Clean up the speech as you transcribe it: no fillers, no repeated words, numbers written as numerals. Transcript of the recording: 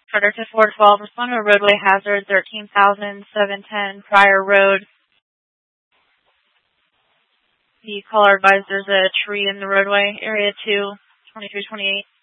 Carter to 412, respond to a roadway hazard, 13,710 Prior Road. The caller advised there's a tree in the roadway, area 2, 2328.